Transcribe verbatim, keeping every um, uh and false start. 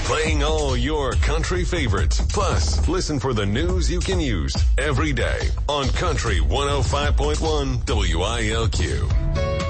Playing all your country favorites. Plus, listen for the news you can use every day on Country one oh five point one W I L Q.